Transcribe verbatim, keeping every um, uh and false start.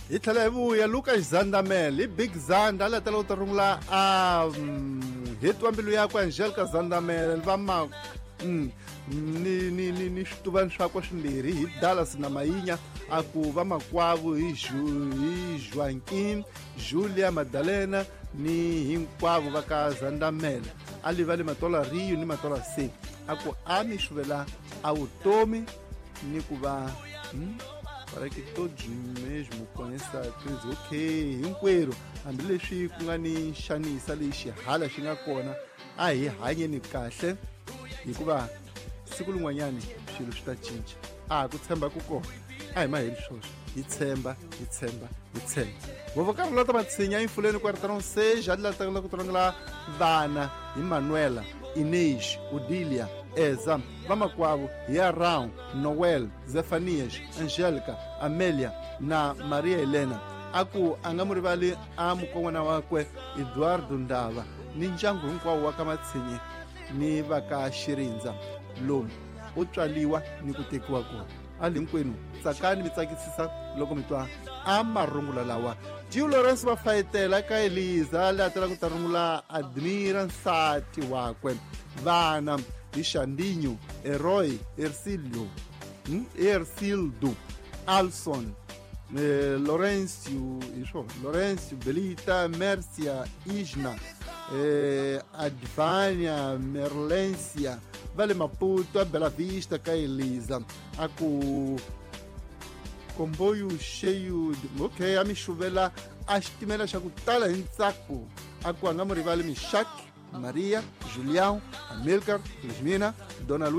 Hi tlhela hi vuya Lucas Zandamel hi Big Zanda la tala u ta rungula a hetwa mbilu yakwe Angelica Zandamel va ma ni ni ni ni swituvani swakwe swimbirhi hi Dallas na Mayinya a ku va makwavu hi hi Joaquin Julia Madalena ni hinkwavo va ka Zandamel a li va le matola Rio ni matola C a ku a mi xuvela a vutomi ni ku va para que todos mesmo com essa crise ok hinkwerhu hambileswi ku nga ni xanisa lexi hala xi nga kona a hi hanyeni kahle hikuva siku lin'wanyani swilo swi ta cinca a ku tshemba ku kona a hi maheli swoswo hi tshemba hi tshemba hi tshemba vovokarolota matsinya infuleni kwartaron seja lilatakela ku tirongela vana hi Manuela Inês Odilia Eza vamakwavo hi Around Noel Zefanias Angelica Amelia na Maria Helena aku a nga mu rivali a mukon'wana wakwe Eduardo Ndava ni ndyangu hinkwawo wa ka Matsinyi ni va ka Xirindza lomu u tswaliwa ni ku tekiwa kona a hinkwenu tsakani mi tsakisisa loko mi twa a marungula lawa Gio Lawrence va fayetela ka Eliza la tela ku ta rungula Admira nsati wakwe vana hi Xandinho Eroy Ercilio hmm? Ercildo Alson eh, Lourenço isho Lourenço Belita Mercia Isna eh, Advânia Merlência Vale Maputo Bela Vista ka Eliza a ku comboio cheio de... ok a mi xuvela a xitimela xa ku tala hi ntsako a ku a nga mu rivali Mixaki Maria Julião Amilcar Lismina Dona Lu